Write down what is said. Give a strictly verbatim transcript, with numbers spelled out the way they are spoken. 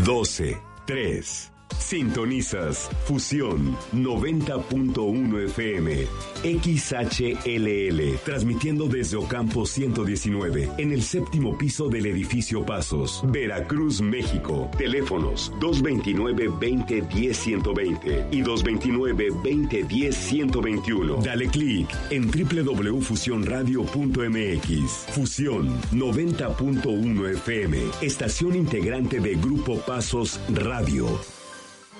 doce, tres. Sintonizas Fusión noventa punto uno F M, X H L L, transmitiendo desde Ocampo ciento diecinueve, en el séptimo piso del edificio Pasos, Veracruz, México. Teléfonos dos veintinueve, veinte, diez, ciento veinte y dos veintinueve, veinte, diez, ciento veintiuno. Dale clic en doble u doble u doble u punto fusión radio punto m x. Fusión noventa punto uno F M, estación integrante de Grupo Pasos Radio.